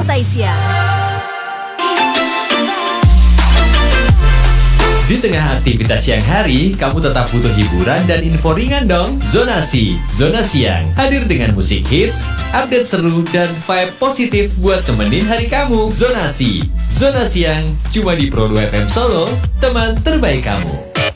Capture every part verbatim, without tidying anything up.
Santai Siang. Di tengah aktivitas siang hari, kamu tetap butuh hiburan dan info ringan dong. Zonasi, Zona Siang, hadir dengan musik hits, update seru, dan vibe positif buat temenin hari kamu. Zonasi, Zona Siang, cuma di Pro dua F M Solo, teman terbaik kamu.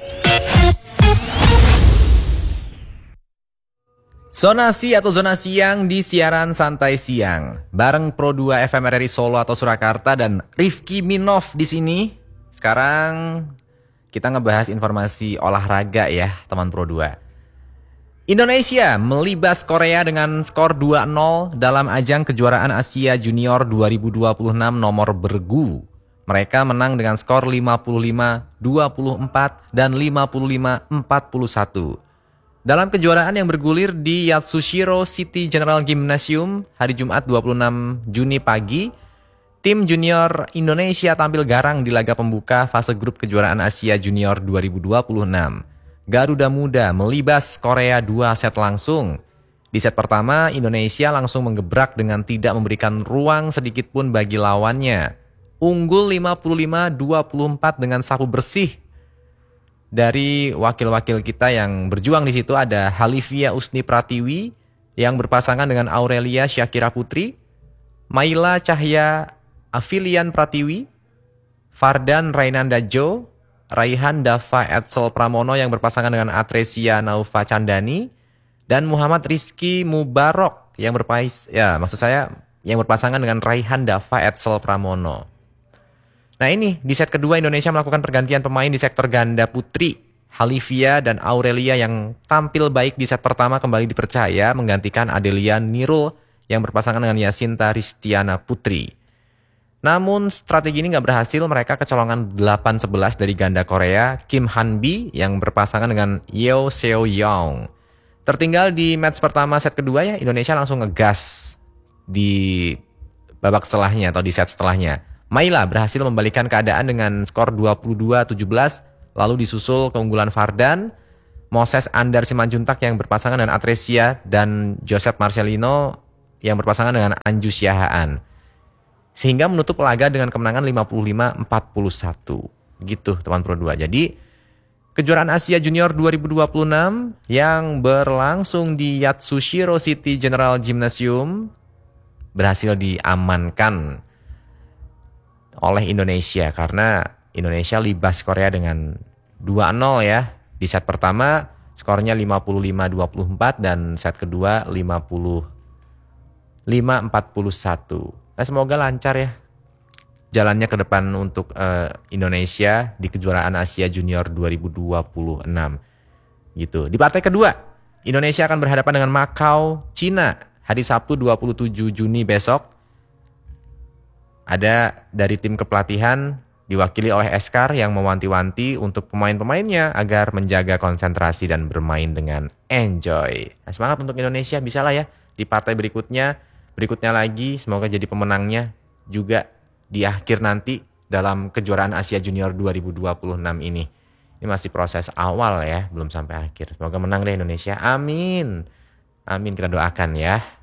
Zonasi atau Zona Siang di siaran Santai Siang. Bareng Pro dua F M R R I Solo atau Surakarta dan Rifki Minov di sini. Sekarang kita ngebahas informasi olahraga ya, teman Pro dua. Indonesia melibas Korea dengan skor dua nol dalam ajang kejuaraan Asia Junior dua ribu dua puluh enam nomor bergu. Mereka menang dengan skor lima puluh lima dua puluh empat dan lima puluh lima empat puluh satu. Dalam kejuaraan yang bergulir di Yatsushiro City General Gymnasium hari Jumat dua puluh enam Juni pagi, tim junior Indonesia tampil garang di laga pembuka fase grup kejuaraan Asia Junior dua ribu dua puluh enam. Garuda Muda melibas Korea dua set langsung. Di set pertama, Indonesia langsung menggebrak dengan tidak memberikan ruang sedikit pun bagi lawannya. Unggul lima puluh lima dua puluh empat dengan sapu bersih. Dari wakil-wakil kita yang berjuang di situ ada Halivia Usni Pratiwi yang berpasangan dengan Aurelia Syakira Putri, Maila Cahya Afilian Pratiwi, Fardan Rainanda Jo, Raihan Dava Edsel Pramono yang berpasangan dengan Atresia Naufa Candani, dan Muhammad Rizky Mubarok yang berpais ya maksud saya yang berpasangan dengan Raihan Dava Edsel Pramono. Nah ini, di set kedua Indonesia melakukan pergantian pemain di sektor ganda putri. Halivia dan Aurelia yang tampil baik di set pertama kembali dipercaya menggantikan Adelia Nirul yang berpasangan dengan Yasinta Ristiana Putri. Namun strategi ini gak berhasil, mereka kecolongan delapan sebelas dari ganda Korea, Kim Han-bi yang berpasangan dengan Yeo Seo-young. Tertinggal di match pertama set kedua ya, Indonesia langsung ngegas di babak setelahnya atau di set setelahnya. Maila berhasil membalikan keadaan dengan skor dua puluh dua tujuh belas, lalu disusul keunggulan Fardan, Moses Andar Simanjuntak yang berpasangan dengan Atresia, dan Joseph Marcelino yang berpasangan dengan Anju Syahaan. Sehingga menutup laga dengan kemenangan lima puluh lima empat puluh satu. Gitu teman Pro dua. Jadi kejuaraan Asia Junior dua ribu dua puluh enam yang berlangsung di Yatsushiro City General Gymnasium berhasil diamankan oleh Indonesia karena Indonesia libas Korea dengan dua nol ya. Di set pertama skornya lima puluh lima dua puluh empat dan set kedua lima puluh lima empat puluh satu. Nah, semoga lancar ya jalannya ke depan untuk uh, Indonesia di kejuaraan Asia Junior dua ribu dua puluh enam. Gitu. Di partai kedua, Indonesia akan berhadapan dengan Macau, Cina hari Sabtu dua puluh tujuh Juni besok. Ada dari tim kepelatihan diwakili oleh Eskar yang mewanti-wanti untuk pemain-pemainnya agar menjaga konsentrasi dan bermain dengan enjoy. Nah, semangat untuk Indonesia, bisa lah ya di partai berikutnya, berikutnya lagi, semoga jadi pemenangnya juga di akhir nanti dalam kejuaraan Asia Junior dua ribu dua puluh enam ini. Ini masih proses awal ya, belum sampai akhir. Semoga menang deh Indonesia, amin. Amin, kita doakan ya.